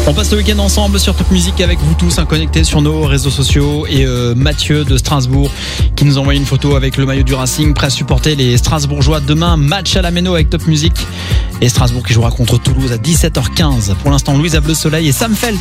On passe le week-end ensemble sur Top Music avec vous tous connectés sur nos réseaux sociaux et Mathieu de Strasbourg qui nous envoie une photo avec le maillot du Racing prêt à supporter les Strasbourgeois demain, match à la Méno avec Top Music et Strasbourg qui jouera contre Toulouse à 17h15. Pour l'instant, Louisa Bleu Soleil et Sam Feld